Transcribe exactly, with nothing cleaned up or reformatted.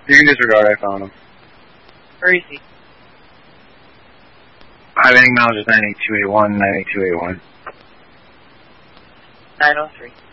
You can disregard, I found him. Where is he? Piloting mileage is nine eight two eight one, nine eight two eight one. nine oh three.